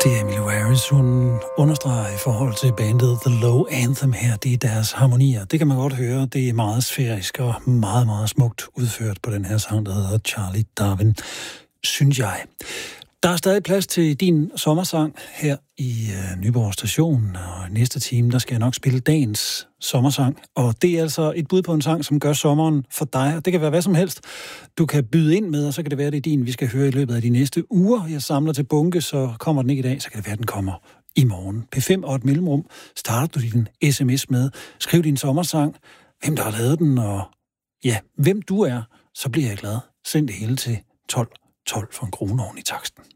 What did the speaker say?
Det er Emmylou Harris, hun understreger i forhold til bandet The Low Anthem her, det er deres harmonier. Det kan man godt høre, det er meget sfærisk og meget, meget smukt udført på den her sang, der hedder Charlie Darwin, synes jeg. Der er stadig plads til din sommersang her i Nyborg Station, og næste time, der skal jeg nok spille dagens sommersang. Og det er altså et bud på en sang, som gør sommeren for dig. Det kan være hvad som helst, du kan byde ind med, og så kan det være, det er din, vi skal høre i løbet af de næste uger. Jeg samler til bunke, så kommer den ikke i dag, så kan det være, den kommer i morgen. P5 og et mellemrum starter du din sms med. Skriv din sommersang, hvem der har lavet den, og ja, hvem du er, så bliver jeg glad. Send det hele til 12 for en krone oven i taksten.